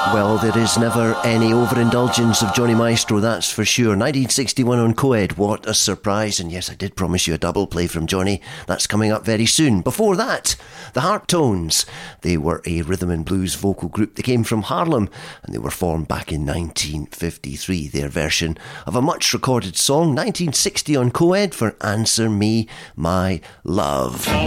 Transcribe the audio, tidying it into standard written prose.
Well, there is never any overindulgence of Johnny Maestro, that's for sure. 1961 on Coed, what a surprise. And yes, I did promise you a double play from Johnny. That's coming up very soon. Before that, the Harptones. They were a rhythm and blues vocal group. They came from Harlem and they were formed back in 1953. Their version of a much recorded song, 1960 on Coed, for Answer Me, My Love.